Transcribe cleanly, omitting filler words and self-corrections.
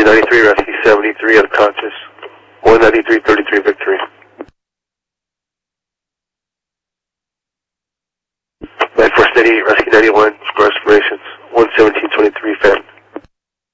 93, Rescue 73, unconscious. 193-33 Victory. Line 4 steady, Rescue 91.